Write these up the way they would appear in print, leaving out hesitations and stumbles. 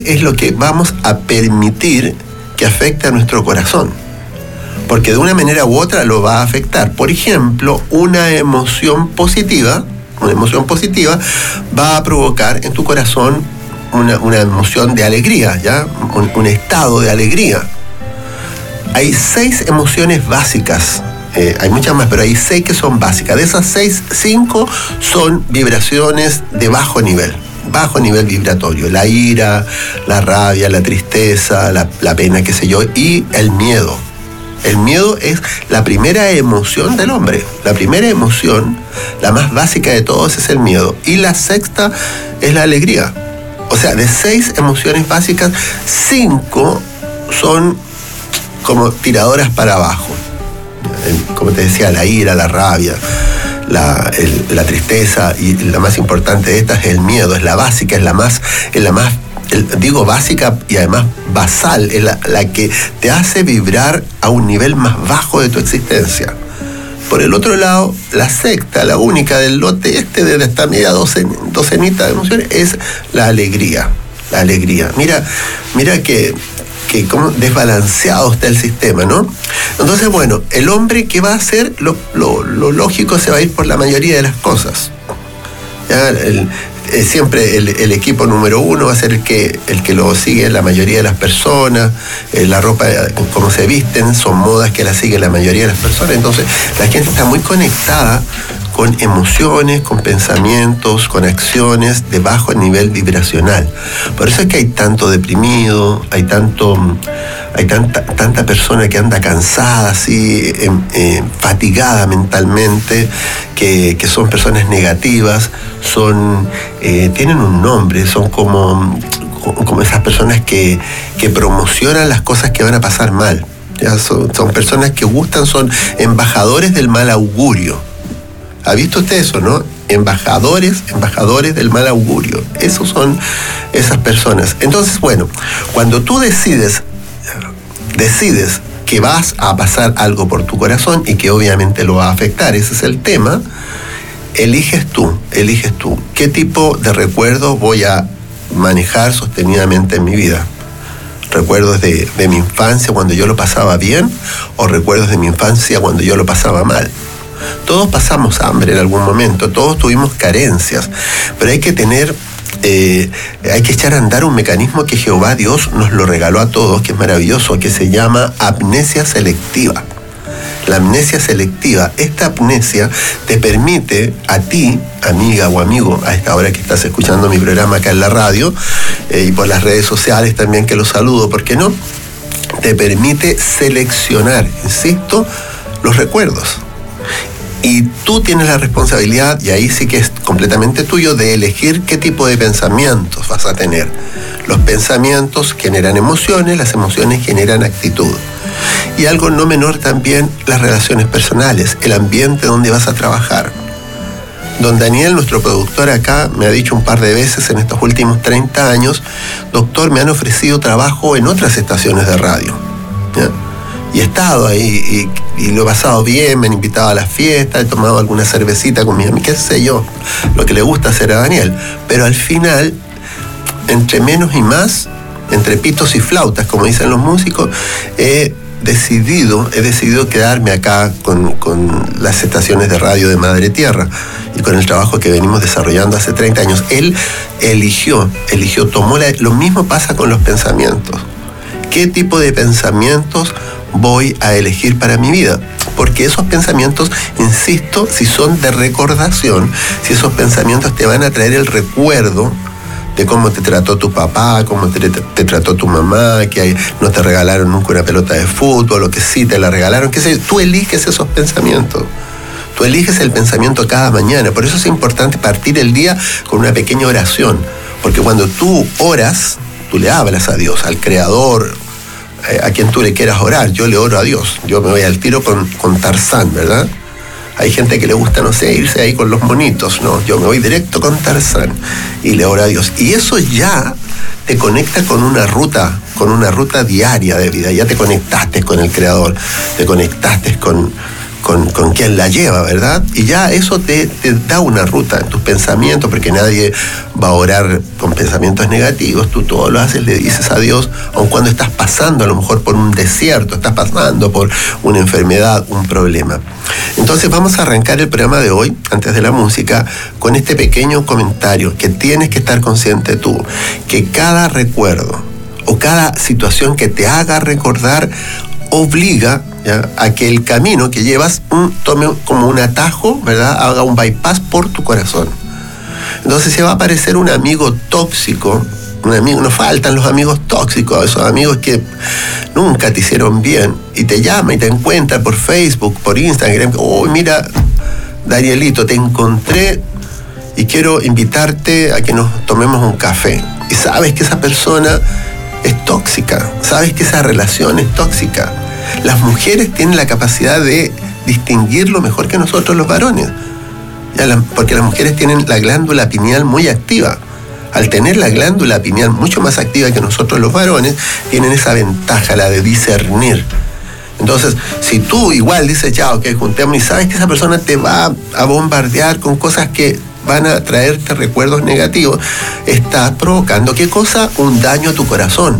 es lo que vamos a permitir que afecte a nuestro corazón, porque de una manera u otra lo va a afectar. Por ejemplo, una emoción positiva va a provocar en tu corazón una emoción de alegría, ¿ya? Un estado de alegría. Hay 6 emociones básicas. Hay muchas más, pero hay 6 que son básicas. De esas 6, 5 son vibraciones de bajo nivel vibratorio: la ira, la rabia, la tristeza, la pena, qué sé yo, y el miedo. El miedo es la primera emoción del hombre. La primera emoción, la más básica de todos, es el miedo. Y la sexta es la alegría. O sea, de 6 emociones básicas, 5 son como tiradoras para abajo. Como te decía, la ira, la rabia, la tristeza, y la más importante de estas es el miedo. Es la básica, digo básica y además basal, es la que te hace vibrar a un nivel más bajo de tu existencia. Por el otro lado, la sexta, la única del lote de esta media docenita de emociones, es la alegría. La alegría. Mira que cómo desbalanceado está el sistema, ¿no? Entonces, bueno, el hombre, ¿qué va a hacer? Lo lógico, se va a ir por la mayoría de las cosas. ¿Ya? Siempre el equipo número 1 va a ser el que lo sigue la mayoría de las personas. La ropa, como se visten, son modas que la sigue la mayoría de las personas. Entonces, la gente está muy conectada con emociones, con pensamientos, con acciones de bajo nivel vibracional. Por eso es que hay tanto deprimido, hay tanta persona que anda cansada, así, fatigada mentalmente, que son personas negativas, tienen un nombre, son como esas personas que promocionan las cosas que van a pasar mal. ¿Ya? Son personas que gustan, son embajadores del mal augurio. ¿Ha visto usted eso, no? Embajadores del mal augurio. Esos son esas personas. Entonces, bueno, cuando tú decides que vas a pasar algo por tu corazón y que obviamente lo va a afectar, ese es el tema, eliges tú. ¿Qué tipo de recuerdos voy a manejar sostenidamente en mi vida? ¿Recuerdos de mi infancia cuando yo lo pasaba bien, o recuerdos de mi infancia cuando yo lo pasaba mal? Todos pasamos hambre en algún momento, todos tuvimos carencias, pero hay que echar a andar un mecanismo que Jehová Dios nos lo regaló a todos, que es maravilloso, que se llama amnesia selectiva. La amnesia selectiva, esta amnesia te permite a ti, amiga o amigo, a esta hora que estás escuchando mi programa acá en la radio, y por las redes sociales también, que los saludo, ¿por qué no? Te permite seleccionar, insisto, los recuerdos. Y tú tienes la responsabilidad, y ahí sí que es completamente tuyo, de elegir qué tipo de pensamientos vas a tener. Los pensamientos generan emociones, las emociones generan actitud. Y algo no menor también, las relaciones personales, el ambiente donde vas a trabajar. Don Daniel, nuestro productor acá, me ha dicho un par de veces en estos últimos 30 años, doctor, me han ofrecido trabajo en otras estaciones de radio. ¿Ya? Y he estado ahí y lo he pasado bien, me han invitado a las fiestas, he tomado alguna cervecita con mis amigos, qué sé yo, lo que le gusta hacer a Daniel. Pero al final, entre menos y más, entre pitos y flautas, como dicen los músicos, he decidido quedarme acá con las estaciones de radio de Madre Tierra y con el trabajo que venimos desarrollando hace 30 años. Él tomó lo mismo pasa con los pensamientos. ¿Qué tipo de pensamientos voy a elegir para mi vida? Porque esos pensamientos, insisto, si son de recordación, si esos pensamientos te van a traer el recuerdo de cómo te trató tu papá, cómo te trató tu mamá, que no te regalaron nunca una pelota de fútbol, o que sí te la regalaron, qué sé yo, tú eliges esos pensamientos. Tú eliges el pensamiento cada mañana. Por eso es importante partir el día con una pequeña oración. Porque cuando tú oras, tú le hablas a Dios, al Creador, a quien tú le quieras orar. Yo le oro a Dios. Yo me voy al tiro con Tarzán, ¿verdad? Hay gente que le gusta, no sé, irse ahí con los monitos. No, yo me voy directo con Tarzán y le oro a Dios. Y eso ya te conecta con una ruta diaria de vida. Ya te conectaste con el Creador, te conectaste con con quien la lleva, ¿verdad? Y ya eso te da una ruta en tus pensamientos, porque nadie va a orar con pensamientos negativos. Tú todo lo haces, le dices a Dios, aun cuando estás pasando a lo mejor por un desierto, estás pasando por una enfermedad, un problema. Entonces vamos a arrancar el programa de hoy, antes de la música, con este pequeño comentario que tienes que estar consciente tú, que cada recuerdo o cada situación que te haga recordar obliga, ¿ya?, a que el camino que llevas tome como un atajo, ¿verdad?, haga un bypass por tu corazón. Entonces se va a aparecer un amigo tóxico, nos faltan los amigos tóxicos, esos amigos que nunca te hicieron bien, y te llama y te encuentra por Facebook, por Instagram. Oh, mira, Danielito, te encontré y quiero invitarte a que nos tomemos un café. Y sabes que esa persona es tóxica, sabes que esa relación es tóxica. Las mujeres tienen la capacidad de distinguirlo mejor que nosotros los varones, porque las mujeres tienen la glándula pineal muy activa. Al tener la glándula pineal mucho más activa que nosotros los varones, tienen esa ventaja, la de discernir. Entonces, si tú igual dices, ya, ok, juntemos, y sabes que esa persona te va a bombardear con cosas que van a traerte recuerdos negativos, estás provocando, ¿qué cosa? Un daño a tu corazón.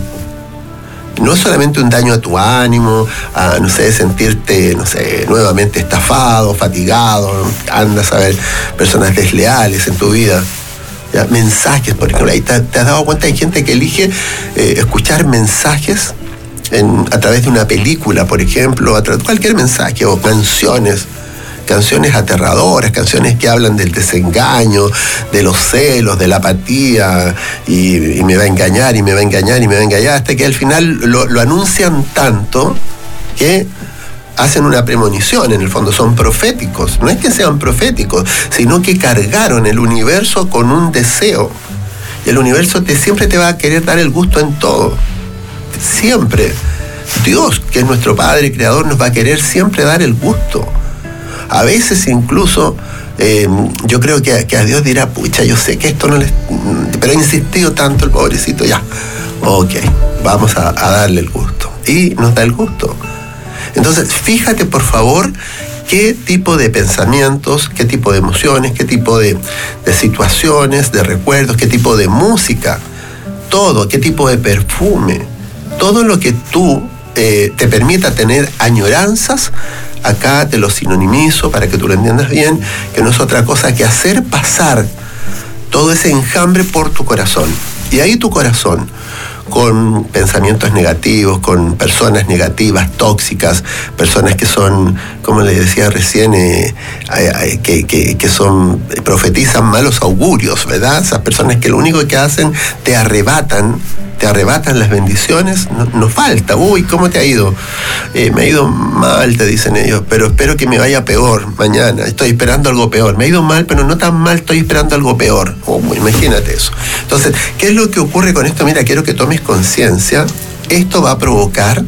No solamente un daño a tu ánimo, a, no sé, sentirte, no sé, nuevamente estafado, fatigado, andas a ver personas desleales en tu vida. ¿Ya? Mensajes, por ejemplo, ahí te has dado cuenta, hay gente que elige escuchar mensajes a través de una película, por ejemplo, a través de cualquier mensaje, o canciones aterradoras, canciones que hablan del desengaño, de los celos, de la apatía, y me va a engañar, y me va a engañar, y me va a engañar, hasta que al final lo anuncian tanto que hacen una premonición. En el fondo son proféticos. No es que sean proféticos, sino que cargaron el universo con un deseo. Y el universo siempre te va a querer dar el gusto en todo. Siempre. Dios, que es nuestro Padre Creador, nos va a querer siempre dar el gusto. A veces incluso yo creo que a Dios dirá, pucha, yo sé que esto no les... pero ha insistido tanto el pobrecito, ya, ok, vamos a darle el gusto. Y nos da el gusto. Entonces, fíjate por favor qué tipo de pensamientos, qué tipo de emociones, qué tipo de situaciones, de recuerdos, qué tipo de música, todo, qué tipo de perfume, todo lo que tú te permita tener añoranzas. Acá te lo sinonimizo para que tú lo entiendas bien, que no es otra cosa que hacer pasar todo ese enjambre por tu corazón. Y ahí tu corazón, con pensamientos negativos, con personas negativas, tóxicas, personas que son, como les decía recién, que profetizan malos augurios, ¿verdad? Esas personas que lo único que hacen, te arrebatan las bendiciones, no falta. Uy, ¿cómo te ha ido? Me ha ido mal, te dicen ellos, pero espero que me vaya peor mañana, estoy esperando algo peor. Me ha ido mal, pero no tan mal, estoy esperando algo peor. Imagínate eso. Entonces, ¿qué es lo que ocurre con esto? Mira, quiero que tomes conciencia. Esto va a provocar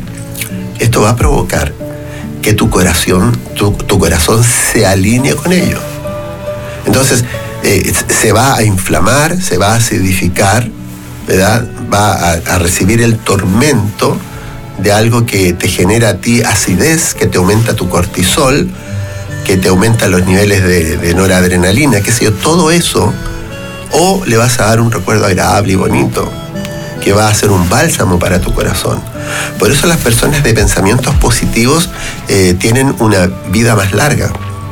que tu corazón se alinee con ello. Entonces, se va a inflamar, se va a acidificar, ¿verdad? Va a recibir el tormento de algo que te genera a ti acidez, que te aumenta tu cortisol, que te aumenta los niveles de noradrenalina, qué sé yo, todo eso. O le vas a dar un recuerdo agradable y bonito, que va a ser un bálsamo para tu corazón. Por eso las personas de pensamientos positivos tienen una vida más larga.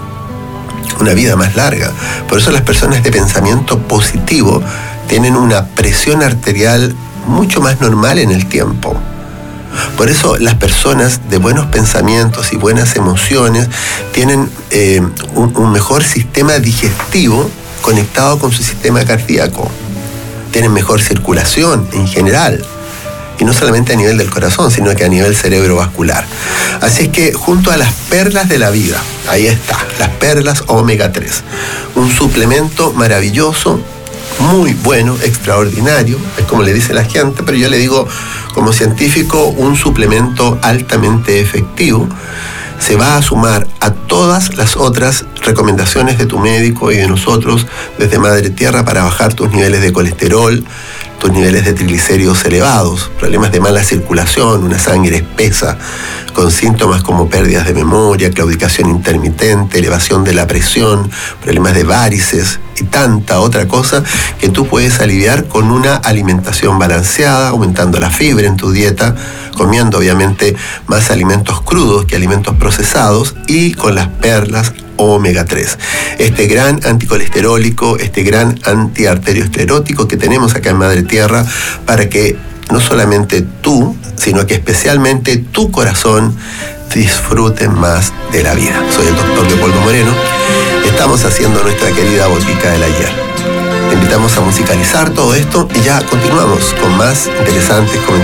Por eso las personas de pensamiento positivo tienen una presión arterial mucho más normal en el tiempo. Por eso las personas de buenos pensamientos y buenas emociones tienen un mejor sistema digestivo conectado con su sistema cardíaco. Tienen mejor circulación en general. Y no solamente a nivel del corazón, sino que a nivel cerebrovascular. Así es que junto a las perlas de la vida, ahí está, las perlas omega 3. Un suplemento maravilloso, muy bueno, extraordinario, es como le dice la gente, pero yo le digo como científico, un suplemento altamente efectivo. Se va a sumar a todas las otras recomendaciones de tu médico y de nosotros desde Madre Tierra para bajar tus niveles de colesterol, tus niveles de triglicéridos elevados, problemas de mala circulación, una sangre espesa, con síntomas como pérdidas de memoria, claudicación intermitente, elevación de la presión, problemas de varices y tanta otra cosa que tú puedes aliviar con una alimentación balanceada, aumentando la fibra en tu dieta, comiendo obviamente más alimentos crudos que alimentos procesados y con las perlas omega 3. Este gran anticolesterólico, este gran antiarterioesclerótico que tenemos acá en Madre Tierra para que no solamente tú, sino que especialmente tu corazón disfruten más de la vida. Soy el doctor Leopoldo Moreno. Estamos haciendo nuestra querida botica del ayer. Te invitamos a musicalizar todo esto y ya continuamos con más interesantes comentarios.